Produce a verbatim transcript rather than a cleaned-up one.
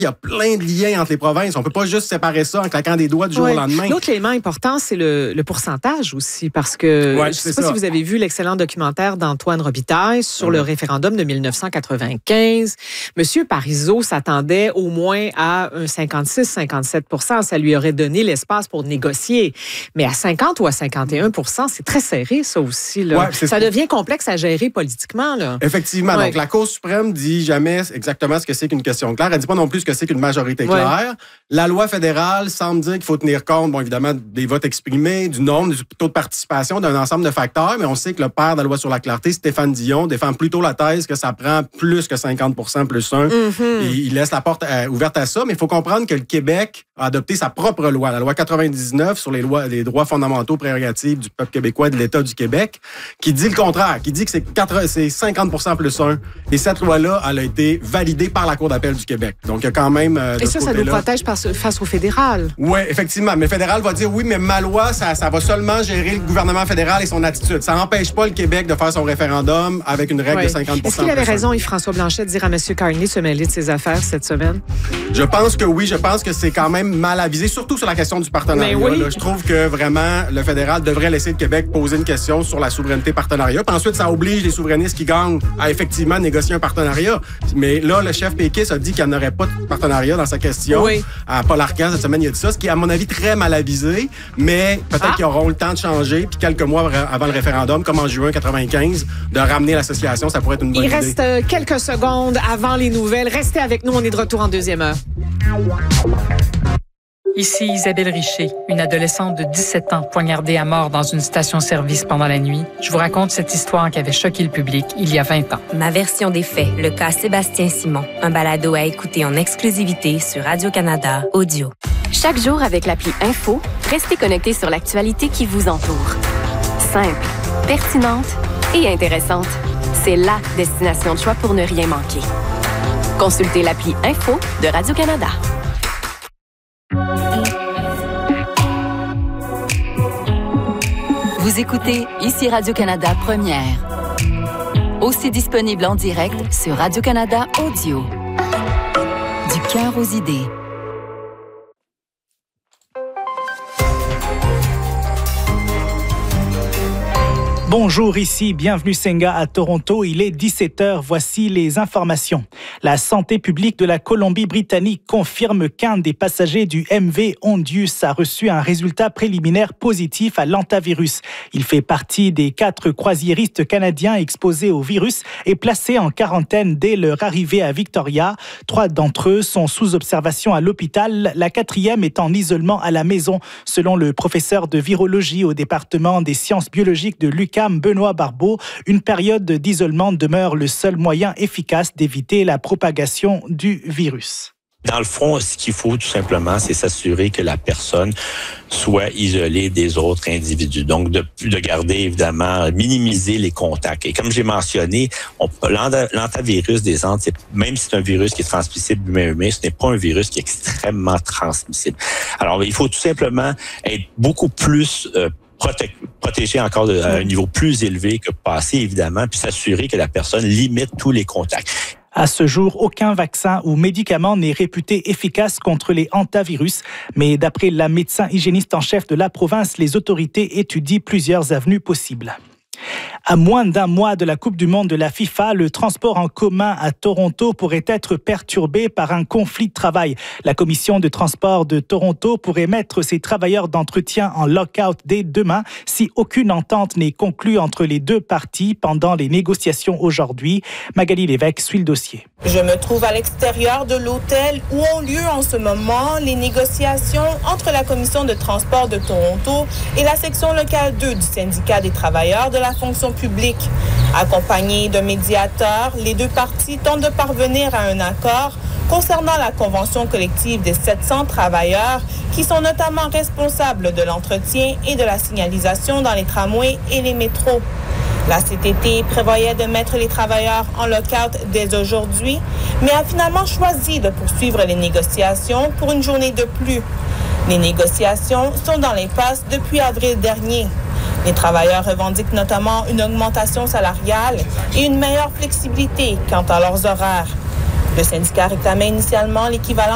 Il y a plein de liens entre les provinces. On ne peut pas juste séparer ça en claquant des doigts du jour ouais. au lendemain. L'autre élément important, c'est le, le pourcentage aussi, parce que ouais, je ne sais pas ça. si vous avez vu l'excellent documentaire d'Antoine Robitaille sur mmh. le référendum de dix-neuf cent quatre-vingt-quinze. Monsieur Parizeau s'attendait au moins à un cinquante-six à cinquante-sept pour cent. Ça lui aurait donné l'espace pour négocier. Mais à cinquante ou à cinquante et un pour cent, c'est très serré, ça aussi. Là. Ouais, ça devient complexe à gérer politiquement. Là. Effectivement. Ouais. Donc, la Cour suprême dit jamais exactement ce que c'est qu'une question claire. Elle ne dit pas non plus ce que c'est qu'une majorité claire. Ouais. La loi fédérale semble dire qu'il faut tenir compte, bon, évidemment, des votes exprimés, du nombre, du taux de participation, d'un ensemble de facteurs, mais on sait que le père de la loi sur la clarté, Stéphane Dion, défend plutôt la thèse que ça prend plus que cinquante pour cent plus un. Mm-hmm. Et il laisse la porte euh, ouverte à ça, mais il faut comprendre que le Québec a adopté sa propre loi, la loi quatre-vingt-dix-neuf sur les, lois, les droits fondamentaux prérogatives du peuple québécois et de l'État du Québec, qui dit le contraire, qui dit que c'est, quatre, c'est cinquante pour cent plus un. Et cette loi-là, elle a été validée par la Cour d'appel du Québec. Donc, il y a quand même... Euh, et ça, ça nous protège face au fédéral. Oui, effectivement. Mais le fédéral va dire, oui, mais ma loi, ça, ça va seulement gérer le gouvernement fédéral et son attitude. Ça n'empêche pas le Québec de faire son référendum avec une règle oui. de cinquante pour cent. Est-ce qu'il avait raison, Yves-François Blanchet, de dire à M. Carney de se mêler de ses affaires cette semaine? Je pense que oui. Je pense que c'est quand même mal avisé, surtout sur la question du partenariat. Oui. Là, je trouve que vraiment, le fédéral devrait laisser le Québec poser une question sur la souveraineté partenariat. Puis ensuite, ça oblige les souverainistes qui gagnent à effectivement négocier un partenariat. Mais là, le chef péquiste a dit qu'il n'y en aurait pas de partenariat dans sa question. Oui. À Paul Arcand, cette semaine, il a dit ça, ce qui est, à mon avis, très mal avisé. Mais peut-être ah. qu'ils auront le temps de changer. Puis quelques mois avant le référendum, comme en juin quatre-vingt-quinze, de ramener l'association, ça pourrait être une bonne il idée. Il reste quelques secondes avant les nouvelles. Restez avec nous, on est de retour en deuxième heure. Ici Isabelle Richer, une adolescente de dix-sept ans poignardée à mort dans une station-service pendant la nuit. Je vous raconte cette histoire qui avait choqué le public il y a vingt ans. Ma version des faits, le cas Sébastien Simon. Un balado à écouter en exclusivité sur Radio-Canada Audio. Chaque jour avec l'appli Info, restez connectés sur l'actualité qui vous entoure. Simple, pertinente et intéressante. C'est la destination de choix pour ne rien manquer. Consultez l'appli Info de Radio-Canada. Vous écoutez ici Radio-Canada Première. Aussi disponible en direct sur Radio-Canada Audio. Du cœur aux idées. Bonjour, ici, bienvenue Senga à Toronto. Il est dix-sept heures, voici les informations. La santé publique de la Colombie-Britannique confirme qu'un des passagers du M V Ondius a reçu un résultat préliminaire positif à l'hantavirus. Il fait partie des quatre croisiéristes canadiens exposés au virus et placés en quarantaine dès leur arrivée à Victoria. Trois d'entre eux sont sous observation à l'hôpital, la quatrième est en isolement à la maison, selon le professeur de virologie au département des sciences biologiques de l'U Q A M, Benoît Barbeau. Une période d'isolement demeure le seul moyen efficace d'éviter la propagation du virus. Dans le fond, ce qu'il faut tout simplement, c'est s'assurer que la personne soit isolée des autres individus. Donc, de, de garder, évidemment, minimiser les contacts. Et comme j'ai mentionné, on, l'hantavirus des Andes, c'est, même si c'est un virus qui est transmissible humain-humain, ce n'est pas un virus qui est extrêmement transmissible. Alors, il faut tout simplement être beaucoup plus euh, Proté- protéger encore de, à un niveau plus élevé que passé, évidemment, puis s'assurer que la personne limite tous les contacts. À ce jour, aucun vaccin ou médicament n'est réputé efficace contre les hantavirus, mais d'après la médecin hygiéniste en chef de la province, les autorités étudient plusieurs avenues possibles. À moins d'un mois de la Coupe du monde de la FIFA, le transport en commun à Toronto pourrait être perturbé par un conflit de travail. La commission de transport de Toronto pourrait mettre ses travailleurs d'entretien en lock-out dès demain si aucune entente n'est conclue entre les deux parties pendant les négociations aujourd'hui. Magali Lévesque suit le dossier. Je me trouve à l'extérieur de l'hôtel où ont lieu en ce moment les négociations entre la commission de transport de Toronto et la section locale deux du syndicat des travailleurs de la fonction publique. Accompagnés d'un médiateur, les deux parties tentent de parvenir à un accord concernant la convention collective des sept cents travailleurs qui sont notamment responsables de l'entretien et de la signalisation dans les tramways et les métros. La C T T prévoyait de mettre les travailleurs en lock-out dès aujourd'hui, mais a finalement choisi de poursuivre les négociations pour une journée de plus. Les négociations sont dans l'impasse depuis avril dernier. Les travailleurs revendiquent notamment une augmentation salariale et une meilleure flexibilité quant à leurs horaires. Le syndicat réclamait initialement l'équivalent